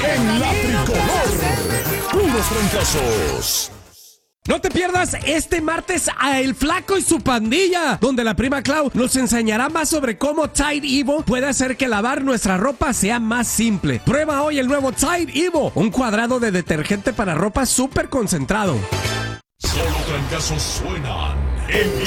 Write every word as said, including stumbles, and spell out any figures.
en la tricolor. Puros trancazos. No te pierdas este martes a El Flaco y su pandilla, donde la prima Clau nos enseñará más sobre cómo Tide Evo puede hacer que lavar nuestra ropa sea más simple. Prueba hoy el nuevo Tide Evo, un cuadrado de detergente para ropa súper concentrado. Solo trancazos suenan en